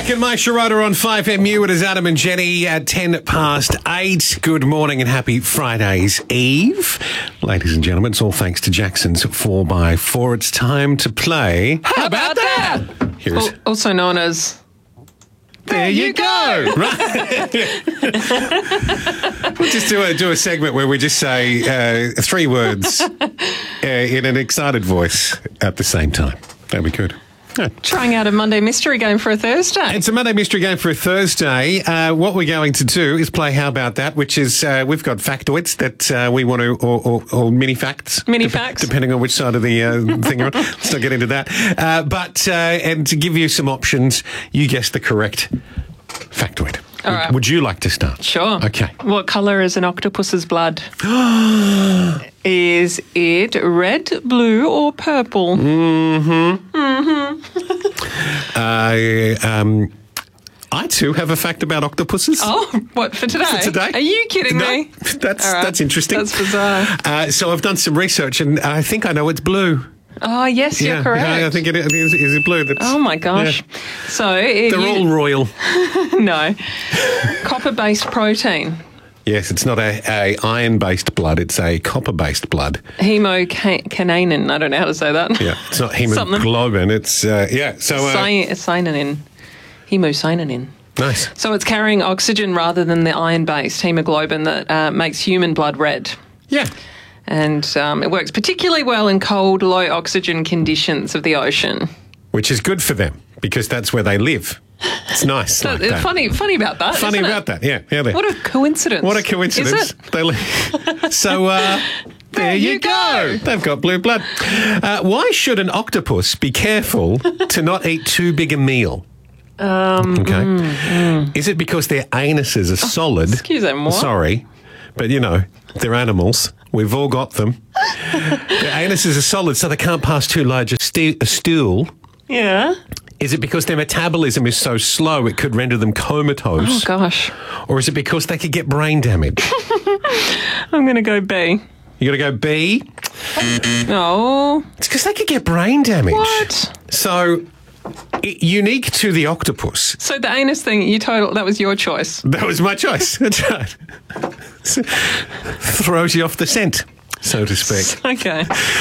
Jack and Maisha Ryder on 5MU. It is Adam and Jenny at 8:10. Good morning and happy Friday's Eve. Ladies and gentlemen, it's all thanks to Jackson's 4x4. It's time to play. How about that? Here's... Also known as... There you go. Right. We'll just do a segment where we just say 3 words in an excited voice at the same time. That'd be good. Yeah. Trying out a Monday mystery game for a Thursday. It's a Monday mystery game for a Thursday. What we're going to do is play How About That, which is we've got factoids that we want to, or mini facts. Mini facts. Depending on which side of the thing you're on. Let's not get into that. And to give you some options, you guess the correct factoid. All right. Would you like to start? Sure. Okay. What colour is an octopus's blood? Is it red, blue, or purple? I too have a fact about octopuses. Oh, what, for today? For today. Are you kidding me? That's interesting. That's bizarre. So I've done some research and I think I know it's blue. Oh, yes, you're correct. Yeah, I think it is it blue. Oh, my gosh. Yeah. So they're all royal. No. Copper-based protein. Yes, it's not a iron-based blood. It's a copper-based blood. Hemocyanin. I don't know how to say that. Yeah, it's not hemoglobin. It's, So Cynanin. Hemocyanin. Nice. So it's carrying oxygen rather than the iron-based hemoglobin that makes human blood red. Yeah. And it works particularly well in cold, low-oxygen conditions of the ocean. Which is good for them, because that's where they live. It's nice. So like that. Funny about that. Funny about that, yeah. What a coincidence. What a coincidence. Is it? So, there you go. They've got blue blood. Why should an octopus be careful to not eat too big a meal? Is it because their anuses are solid? Excuse me, what? Sorry, but you know, they're animals. We've all got them. Their anuses are solid, so they can't pass too large a stool. Yeah. Is it because their metabolism is so slow it could render them comatose? Oh, gosh. Or is it because they could get brain damage? I'm going to go B. You got to go B? No. It's because they could get brain damage. What? So, unique to the octopus. So the anus thing, that was your choice. That was my choice. That's right. Throws you off the scent, so to speak. Okay.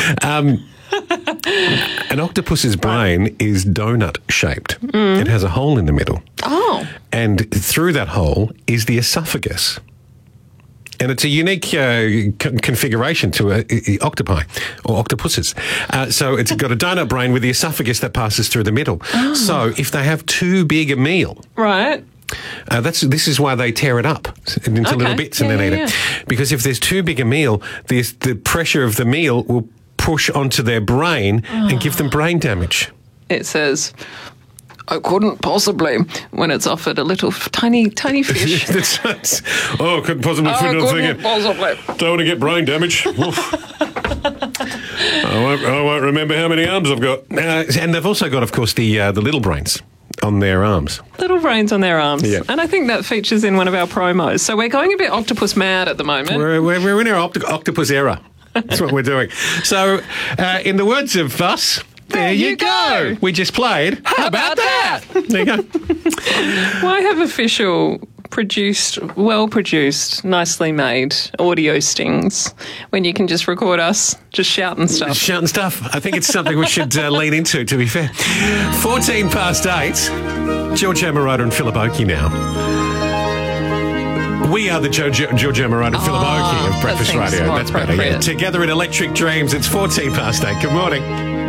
An octopus's brain is donut-shaped. It has a hole in the middle. Oh. And through that hole is the esophagus. And it's a unique configuration to octopi or octopuses. So it's got a donut brain with the esophagus that passes through the middle. Oh. So if they have too big a meal... Right. This is why they tear it up into little bits and then eat it. Because if there's too big a meal, the pressure of the meal will push onto their brain and give them brain damage. It says, I couldn't possibly, when it's offered a little tiny fish. That's right. Oh, couldn't possibly fit another thing in. Possibly. Don't want to get brain damage. I won't remember how many arms I've got. And they've also got, of course, the little brains on their arms. Little brains on their arms. Yeah. And I think that features in one of our promos. So we're going a bit octopus mad at the moment. We're in our octopus era. That's what we're doing. So, in the words of us, there you go. We just played. How about that? There you go. Why have official well-produced, nicely made audio stings when you can just record us just shouting stuff? Shouting stuff. I think it's something we should lean into, to be fair. 8:14. George Amoroto and Philip Oakey now. We are the George Amoroto and Philip Oakey of Breakfast Radio. That's better. Yeah. Together in Electric Dreams. It's 8:14. Good morning.